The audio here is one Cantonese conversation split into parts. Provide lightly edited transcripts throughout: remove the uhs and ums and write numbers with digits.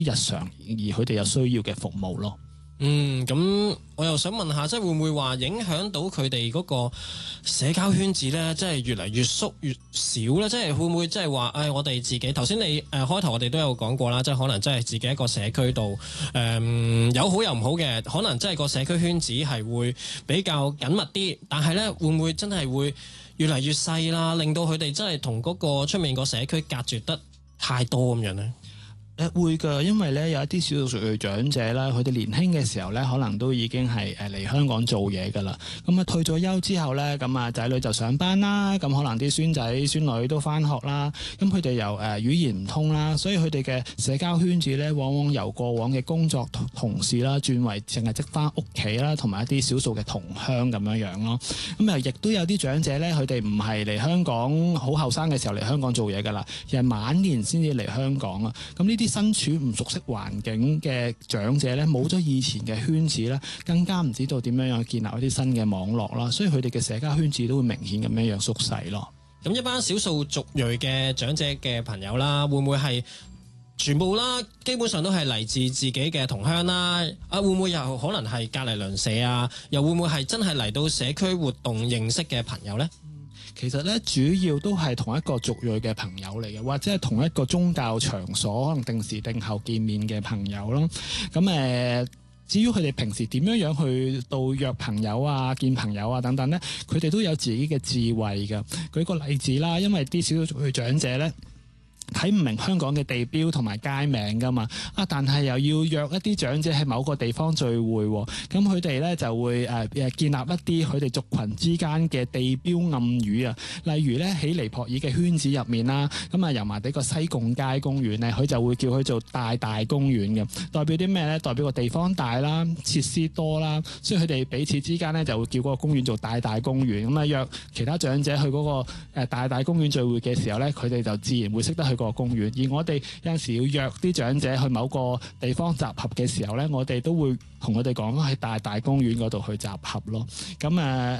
日常而佢哋有需要嘅服務咯。 咁我又想問下，即係會唔會話影響到佢哋嗰個社交圈子咧？即係越嚟越縮越少咧？即係會唔會即係話，我哋自己頭先你開頭我哋都有講過啦，即係可能真係自己一個社區度有好有唔好嘅，可能真係個社區圈子係會比較緊密啲，但係咧會唔會真係會越嚟越細啦？令到佢哋真係同嗰個出面個社區隔絕得太多咁樣咧？ 會㗎，因為咧有一啲少數族裔長者啦，佢哋年輕嘅時候咧，可能都已經係嚟香港做嘢㗎啦。咁啊退咗休之後咧，咁啊仔女就上班啦，咁可能啲孫仔孫女都返學啦。咁佢哋又語言唔通啦，所以佢哋嘅社交圈子咧，往往由過往嘅工作同事啦，轉為淨係積返屋企啦，同埋一啲少數嘅同鄉咁樣咯。咁亦都有啲長者咧，佢哋唔係嚟香港好後生嘅時候嚟香港做嘢㗎啦，而係晚年先至嚟香港啊。咁呢啲身處唔熟悉環境嘅長者咧，冇咗以前嘅圈子咧，更加唔知道點樣建立一啲新嘅網絡啦，所以佢哋嘅社交圈子都會明顯咁樣縮細咯。 咁一班少數族裔嘅長者嘅朋友啦，會唔會係全部啦？基本上都係嚟自自己嘅同鄉啦。會唔會又可能係隔離鄰舍啊？又會唔會係真係嚟到社區活動認識嘅朋友呢？ 其實咧，主要都係同一個族裔嘅朋友嚟嘅，或者係同一個宗教場所可能定時定候見面嘅朋友咯。咁至於佢哋平時點樣去到約朋友啊、見朋友啊等等咧，佢哋都有自己嘅智慧嘅。舉個例子啦，因為啲少數族裔長者咧，睇唔明香港嘅地標同埋街名噶嘛，但係又要約一啲長者喺某個地方聚會，咁佢哋咧就會建立一啲佢哋族群之間嘅地標暗語啊，例如咧喺尼泊爾嘅圈子入面啦，咁油麻地個西貢街公園咧，佢就會叫佢做大公園嘅，代表啲咩咧？代表個地方大啦，設施多啦，所以佢哋彼此之間咧就會叫嗰個公園做大公園，咁約其他長者去嗰個大公園聚會嘅時候咧，佢哋就自然會識得去個公園，而我哋有陣時要約啲長者去某個地方集合嘅時候咧，我哋都會同佢哋講喺大公園嗰度去集合咯。咁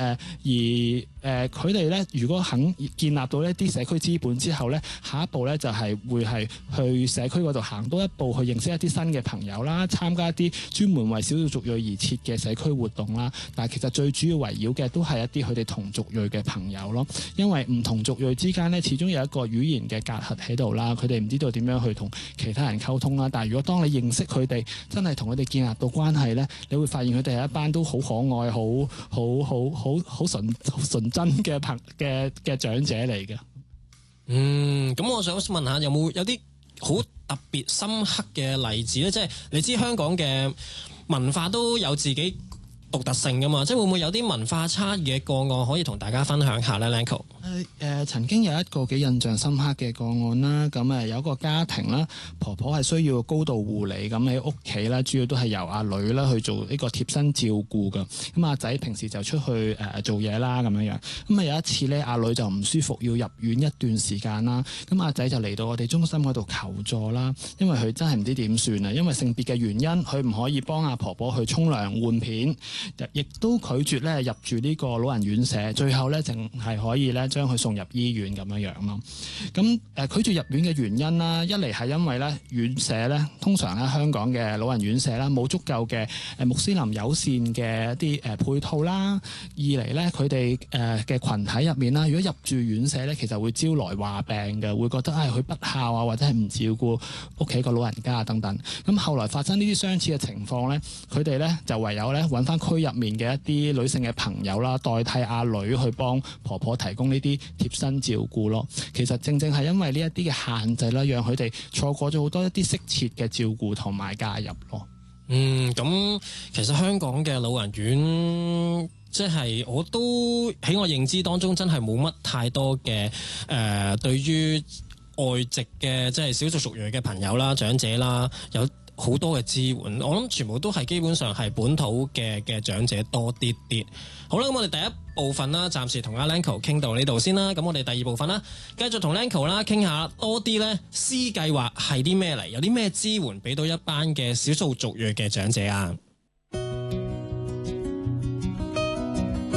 佢哋咧，如果肯建立到一啲社區資本之後咧，下一步咧就係會係去社區嗰度行多一步，去認識一啲新嘅朋友啦，參加一啲專門為少數族裔而設嘅社區活動啦。但係其實最主要圍繞嘅都係一啲佢哋同族裔嘅朋友咯，因為唔同族裔之間咧，始終有一個語言嘅隔閡喺度啦，佢哋唔知道點樣去同其他人溝通啦。但係如果當你認識佢哋，真係同佢哋建立到關係咧，你會發現佢哋係一班都好可愛、好純真嘅長者嚟嘅。 咁我想問下，有啲好特別深刻嘅例子咧？即係你知香港嘅文化都有自己獨特性噶嘛，即係會唔會有啲文化差異嘅個案可以同大家分享下咧 Lanco？ 曾經有一個幾印象深刻嘅個案啦，咁有一個家庭啦，婆婆係需要高度護理，咁喺屋企啦，主要都係由阿女啦去做呢個貼身照顧㗎。咁阿仔平時就出去做嘢啦，咁樣。咁有一次咧，阿女就唔舒服要入院一段時間啦，咁阿仔就嚟到我哋中心嗰度求助啦，因為佢真係唔知點算啊，因為性別嘅原因，佢唔可以幫阿婆婆去沖涼換片，亦都拒絕咧入住呢個老人院舍，最後咧淨係可以咧將佢送入醫院咁樣咯。咁拒絕入院嘅原因啦，一嚟係因為咧院舍咧通常咧香港嘅老人院舍啦冇足夠嘅穆斯林友善嘅一啲配套啦，二嚟咧佢哋嘅群體入面啦，如果入住院舍咧，其實會招來話病嘅，會覺得佢不孝啊，或者係唔照顧屋企個老人家等等。咁後來發生呢啲相似嘅情況咧，佢哋咧就唯有咧揾翻區入面嘅一啲女性嘅朋友啦，代替阿女去幫婆婆提供呢啲貼身照顧咯。其實正正係因為呢一啲嘅限制啦，讓佢哋錯過咗好多一啲適切嘅照顧同埋介入咯。 咁其實香港嘅老人院，即係我都喺我認知當中，真係冇乜太多嘅對於外籍嘅即係少數族裔嘅朋友啦、長者啦，有好多嘅支援。我諗全部都係基本上係本土嘅長者多啲啲。好啦，咁我哋第一部分啦，暫時同阿 Lanco 傾到呢度先啦。咁我哋第二部分啦，繼續同 Lanco 啦傾下多啲咧，C 計劃係啲咩嚟？有啲咩支援俾到一班嘅少數族裔嘅長者啊？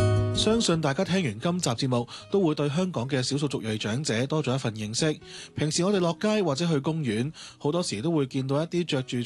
相信大家聽完今集節目都會對香港嘅少數族裔長者多咗一份認識。平時我哋落街或者去公園，好多時都會見到一啲着住